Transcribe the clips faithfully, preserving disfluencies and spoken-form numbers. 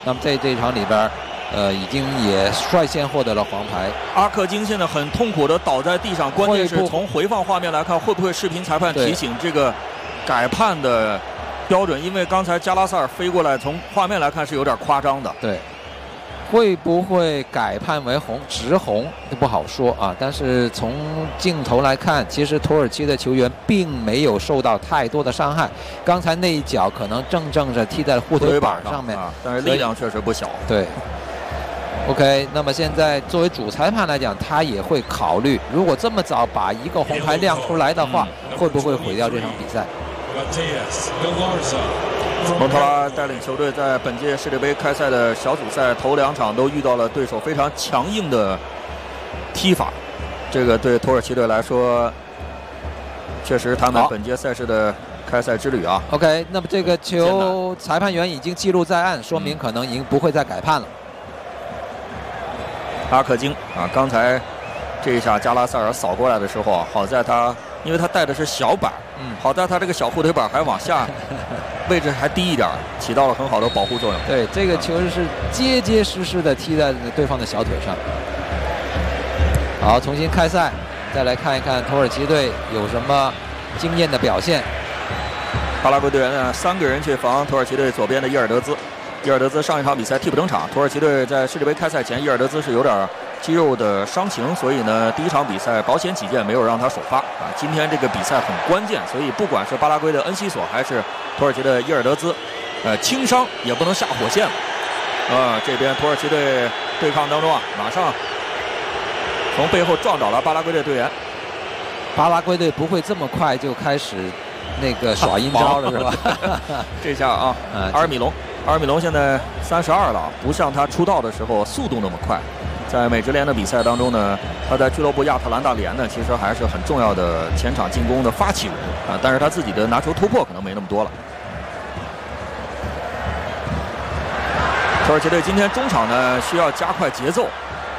那么在这一场里边，呃，已经也率先获得了黄牌。 阿克金现在很痛苦的倒在地上，关键是从回放画面来看，会不会视频裁判提醒这个改判的标准？因为刚才加拉塞尔飞过来，从画面来看是有点夸张的。 对。 会不会改判为红直红不好说啊，但是从镜头来看，其实土耳其的球员并没有受到太多的伤害。刚才那一脚可能正正是踢在护腿板上面， 啊、但是力量确实不小。 对。OK， 那么现在作为主裁判来讲，他也会考虑，如果这么早把一个红牌亮出来的话，嗯、会不会毁掉这场比赛？ 蒙特拉带领球队在本届世界杯开赛的小组赛头两场都遇到了对手非常强硬的踢法，这个对土耳其队来说，确实他们本届赛事的开赛之旅啊。 OK， 那么这个球裁判员已经记录在案，说明可能已经不会再改判了。 阿克京啊，刚才这一下加拉塞尔扫过来的时候，好在他。 因为他带的是小板，嗯，好在他这个小护腿板还往下，位置还低一点，起到了很好的保护作用。 对，这个球是结结实实的踢在对方的小腿上。好，重新开赛，再来看一看土耳其队有什么惊艳的表现。 巴拉圭队员呢，三个人去防土耳其队左边的伊尔德兹。伊尔德兹上一场比赛替补登场，土耳其队在世界杯开赛前，伊尔德兹是有点 肌肉的伤情，所以呢，第一场比赛保险起见没有让他首发啊。今天这个比赛很关键，所以不管是巴拉圭的恩西索还是土耳其的伊尔德兹，呃，轻伤也不能下火线了。啊，这边土耳其队对抗当中啊，马上从背后撞倒了巴拉圭队队员。 巴拉圭队不会这么快就开始那个耍阴招了，是吧？ 这下啊，阿尔米隆，阿尔米隆现在三十二了，不像他出道的时候速度那么快。 在美职联的比赛当中呢，他在俱乐部亚特兰大联呢，其实还是很重要的前场进攻的发起人啊，但是他自己的拿球突破可能没那么多了。土耳其队今天中场呢需要加快节奏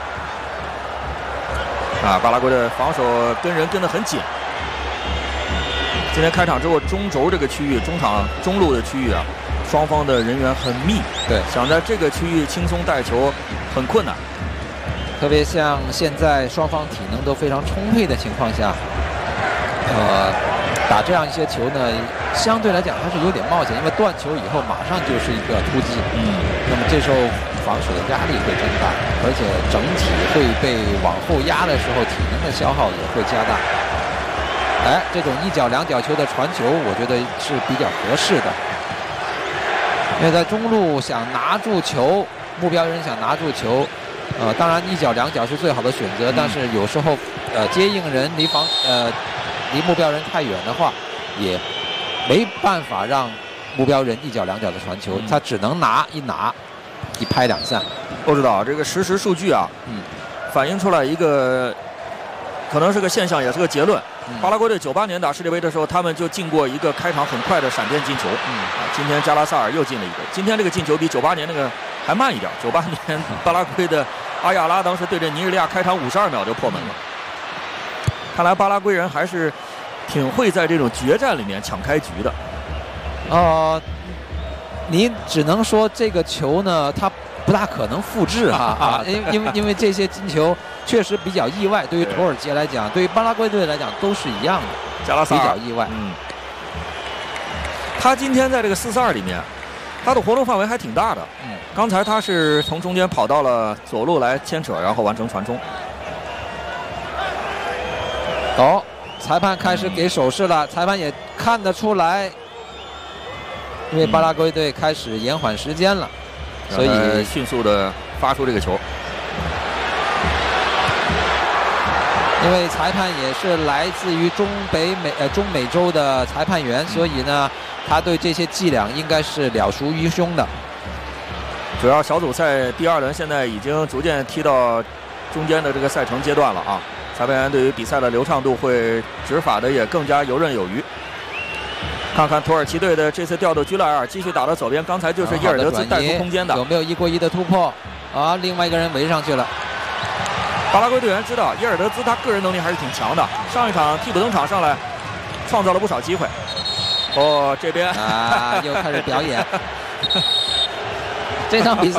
啊，巴拉圭的防守跟人跟得很紧。今天开场之后，中轴这个区域、中场中路的区域啊，双方的人员很密， 对， 想在这个区域轻松带球很困难。 特别像现在双方体能都非常充沛的情况下，呃，打这样一些球呢，相对来讲还是有点冒险，因为断球以后马上就是一个突击，嗯，那么这时候防守的压力会增大，而且整体会被往后压的时候，体能的消耗也会加大。哎，这种一脚两脚球的传球，我觉得是比较合适的，因为在中路想拿住球，目标人想拿住球。 呃，当然一脚两脚是最好的选择，但是有时候，呃，接应人离防呃离目标人太远的话，也没办法让目标人一脚两脚的传球，他只能拿一拿，一拍两散。 不知道这个实时数据啊，嗯，反映出来一个可能是个现象，也是个结论。嗯、巴拉圭队九八年打世界杯的时候，他们就进过一个开场很快的闪电进球。嗯，啊，今天加拉萨尔又进了一个，今天这个进球比九八年那个 还慢一点，九八年巴拉圭的阿亚拉当时对阵尼日利亚开场五十二秒就破门了。看来巴拉圭人还是挺会在这种决战里面抢开局的。 呃，你只能说这个球呢，它不大可能复制哈啊，因因为因为这些进球确实比较意外，对于土耳其来讲，对于巴拉圭队来讲都是一样的， 加拉萨比较意外。 嗯，他今天在这个四四二里面， 他的活动范围还挺大的，嗯，刚才他是从中间跑到了左路来牵扯，然后完成传中。 哦，裁判开始给手势了，裁判也看得出来，因为巴拉圭队开始延缓时间了， 嗯、 所以迅速的发出这个球。 因为裁判也是来自于中北美呃中美洲的裁判员，所以呢，他对这些伎俩应该是了熟于胸的。 主要小组赛第二轮现在已经逐渐踢到中间的这个赛程阶段了啊，裁判员对于比赛的流畅度会执法的也更加游刃有余。看看土耳其队的这次调度，居莱尔继续打到左边，刚才就是伊尔德兹带出空间的， 有没有一过一的突破啊？另外一个人围上去了。 巴拉圭队员知道伊尔德兹他个人能力还是挺强的，上一场替补登场上来，创造了不少机会。哦，这边啊，又开始表演。这场比赛